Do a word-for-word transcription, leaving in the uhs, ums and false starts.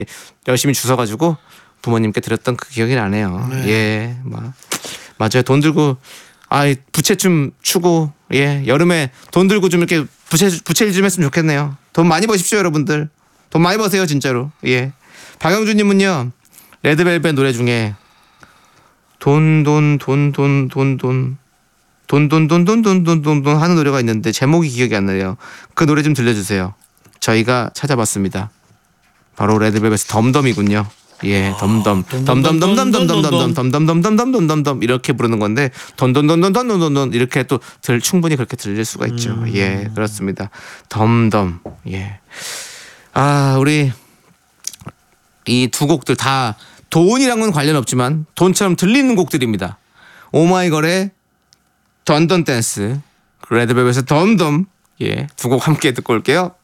열심히 주워가지고 부모님께 드렸던 그 기억이 나네요. 네. 예, 막 맞아요. 돈 들고 아 부채 좀 추고 예 여름에 돈 들고 좀 이렇게 부채 부채 좀 했으면 좋겠네요. 돈 많이 버십시오 여러분들. 돈 많이 버세요 진짜로. 예. 박영준님은요 레드벨벳 노래 중에 돈 돈 돈 돈 돈 돈 돈 돈 돈 돈 돈 돈 돈 돈 하는 노래가 있는데 제목이 기억이 안 나요. 그 노래 좀 들려주세요. 저희가 찾아봤습니다. 바로 레드벨벳의 덤덤이군요. 예, 덤덤, 덤덤덤덤덤덤덤덤, 덤덤덤덤덤덤덤 이렇게 부르는 건데 덤덤덤덤덤덤덤 이렇게 또 들 충분히 그렇게 들릴 수가 있죠. 음. 예, 그렇습니다. 덤덤. 예. 아, 우리 이 두 곡들 다 돈이랑은 관련 없지만 돈처럼 들리는 곡들입니다. 오마이걸의 던던 댄스, 레드벨벳의 덤덤. 예, 두 곡 함께 듣고 올게요.